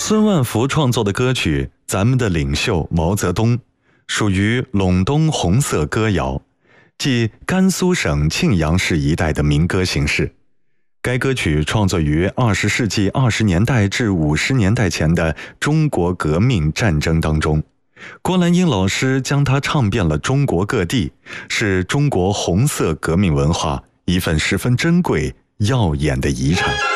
孙万福创作的歌曲《咱们的领袖毛泽东》属于陇东红色歌谣，即甘肃省庆阳市一带的民歌形式。该歌曲创作于20世纪20年代至50年代前的中国革命战争当中。郭兰英老师将它唱遍了中国各地，是中国红色革命文化一份十分珍贵耀眼的遗产。